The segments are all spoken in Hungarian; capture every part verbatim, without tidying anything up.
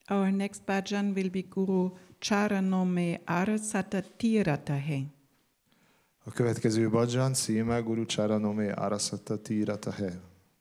Our next bhajan will be Guru Charanome Arasata Tiratahe. A következő bhajan címe Guru Charanome Arasata Tiratahe.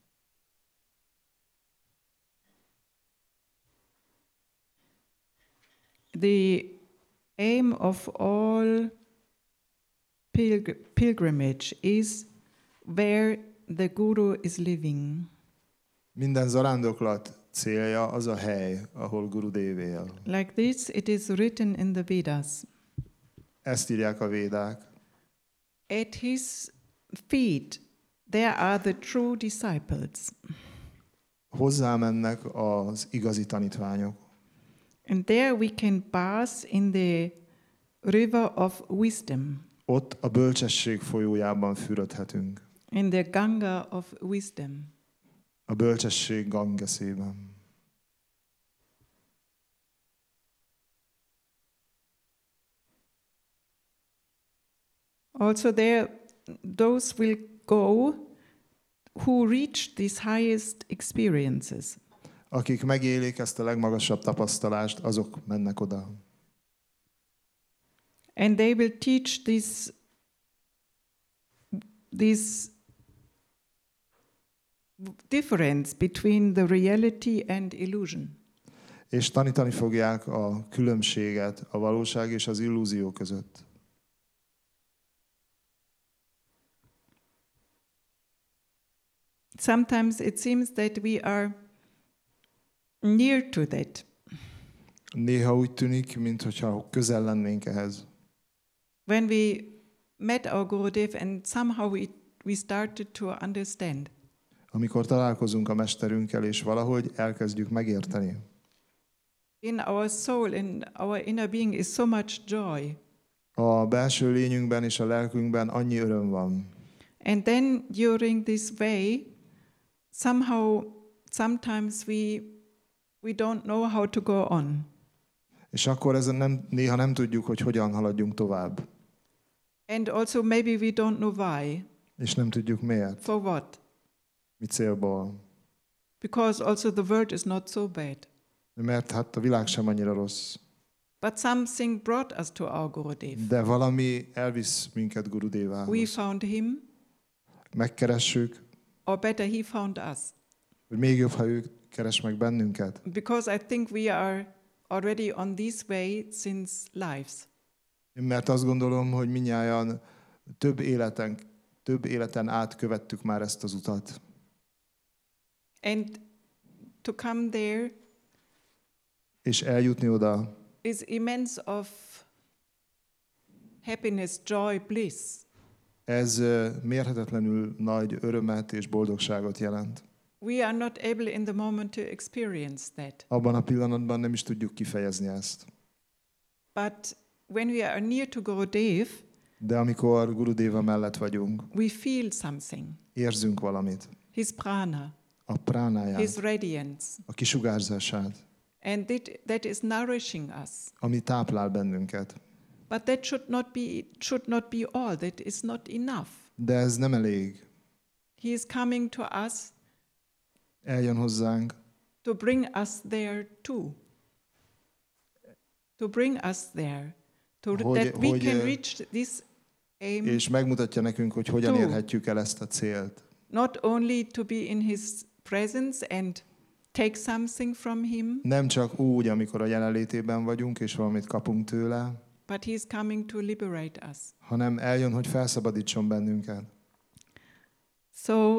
The aim of all pilgr- pilgrimage is where the Guru is living. Minden zarándoklat célja az a hely, ahol Gurudev él. Like this, it is written in the Vedas. Ezt írják a védák. At his feet, there are the true disciples. Hozzá mennek az igazi tanítványok. And there we can bath in the river of wisdom. Ott a bölcsesség folyójában fürödhetünk. In the Ganga of wisdom. A bölcsesség Gangeszében. Also there, those will go who reach these highest experiences. Akik megélik ezt a legmagasabb tapasztalást, azok mennek oda. And they will teach this, this difference between the reality and illusion. És tanítani fogják a különbséget a valóság és az illúzió között. Sometimes it seems that we are near to that. Néha úgy tűnik, mintha közel lennénk ehhez. When we met our Gurudev and somehow we, we started to understand. Amikor találkozunk a mesterünkkel, és valahogy elkezdjük megérteni. In our soul, in our inner being is so much joy. A belső lényünkben és a lelkünkben annyi öröm van. And then during this way, somehow, sometimes we we don't know how to go on. És akkor ezen nem, néha nem tudjuk, hogy hogyan haladjunk tovább. And also maybe we don't know why. És nem tudjuk miért. For what? Mi célból. Because also the world is not so bad. Mert hát a világ sem annyira rossz. But something brought us to our Gurudev. De valami elvisz minket Gurudevához. We found him. Megkeressük. Or better, he found us. Hogy még jobb, ha ő keres meg bennünket. Because I think we are already on this way since lives. Mert azt gondolom, hogy mindnyájan több életen, több életen át követtük már ezt az utat. And to come there és eljutni oda is immense of happiness, joy, bliss. Ez mérhetetlenül nagy örömet és boldogságot jelent. We are not able in the moment to experience that. Abban a pillanatban nem is tudjuk kifejezni ezt. But when we are near to Gurudev, de amikor Gurudeva mellett vagyunk, we feel something. Érzünk valamit. His prana. A pránáját. His radiance. A kisugárzását. And that, that is nourishing us. Ami táplál bennünket. But that should not be should not be all. That is not enough. De ez nem elég. He is coming to us. Eljön hozzánk. To bring us there too. To bring us there. To hogy, that we hogy, can reach this aim. És megmutatja nekünk, hogy hogyan too. érhetjük el ezt a célt. Not only to be in his presence and take something from him. Nem csak úgy, amikor a jelenlétében vagyunk és valamit kapunk tőle. But he is coming to liberate us. Hanem eljön, hogy felszabadítson bennünket. So,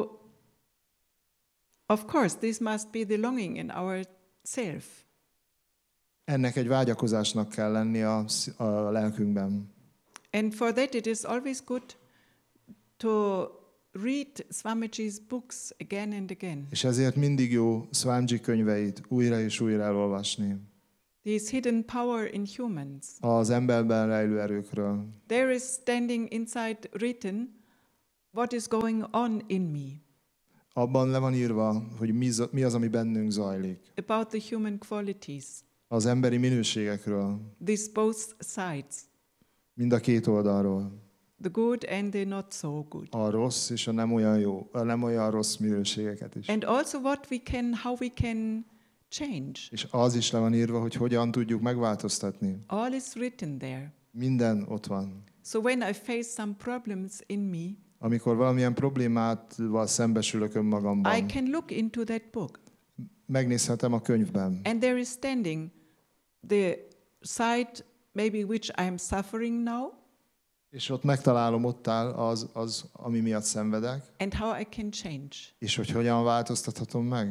of course, this must be the longing in our self. Ennek egy vágyakozásnak kell lenni a, a lelkünkben. And for that it is always good to read Swamiji's books again and again. És ezért mindig jó Swamiji könyveit újra és újra elolvasni. This hidden power in humans. Az emberben rejlő erőkről. There is standing inside written what is going on in me. Abban le van írva, hogy mi az, ami bennünk zajlik. About the human qualities. Az emberi minőségekről. These both sides. Mind a két oldalról. The good and the not so good. A rossz és a nem olyan jó, a nem olyan rossz minőségeket is. And also what we can, how we can change. És az is le van írva, hogy hogyan tudjuk megváltoztatni. All is written there. Minden ott van. So when I face some problems in me, Amikor valamilyen problémával szembesülök I önmagamban, can look into that book. megnézhetem a könyvben. And there is standing the side maybe which I am suffering now, És ott megtalálom, ott áll az, az, ami miatt szenvedek, and how I can change. és hogy hogyan változtathatom meg.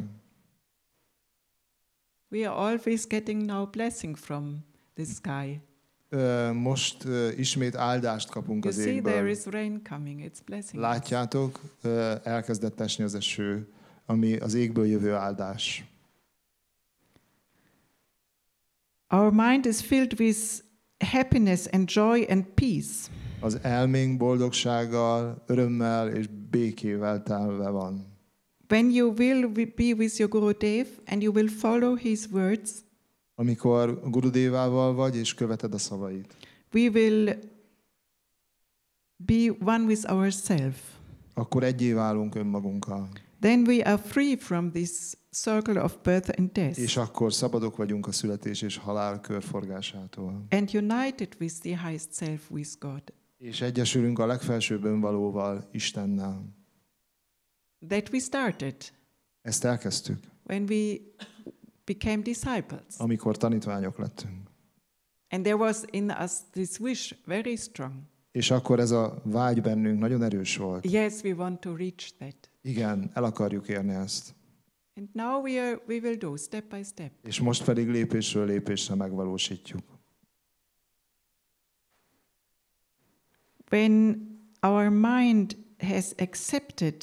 We are always getting now blessing from the sky. Ö, Most ö, ismét áldást kapunk You az see, there égből. is rain coming. It's blessing. Látjátok, ö, elkezdett esni az eső, ami az égből jövő áldás. Our mind is filled with happiness and joy and peace. Az elménk boldogsággal, örömmel és békével telve van. When you will be with your Gurudev and you will follow his words, Amikor Gurudévával vagy és követed a szavait, we will be one with ourselves. akkor egyé válunk önmagunkkal. Then we are free from this circle of birth and death, És akkor szabadok vagyunk a születés és halál körforgásától. and united with the highest self, with God. És egyesülünk a legfelsőbb önvalóval, Istennel. That we started Ezt elkezdtük, when we became disciples. amikor tanítványok lettünk. And there was in us this wish very strong. És akkor ez a vágy bennünk nagyon erős volt. Yes, we want to reach that. Igen, el akarjuk érni ezt. And now we are we will do step by step. És most pedig lépésről lépésre megvalósítjuk. When our mind has accepted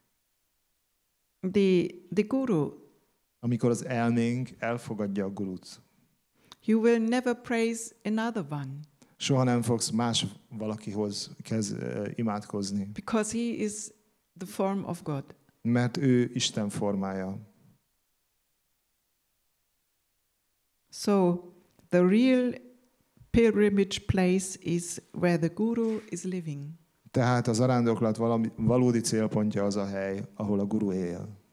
the the Guru, Amikor az elménk elfogadja a gurut, you will never praise another one, soha nem fogsz más valakihoz kezd uh, imádkozni, because he is the form of God. mert ő Isten formája. So the real pilgrimage place is where the Guru is living. Tehát az arándoklat valami, valódi célpontja az a hely, ahol a guru él.